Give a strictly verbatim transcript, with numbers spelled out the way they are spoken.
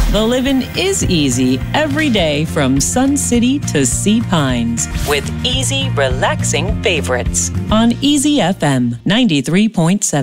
The living is easy every day from Sun City to Sea Pines with easy, relaxing favorites on Easy F M ninety-three point seven.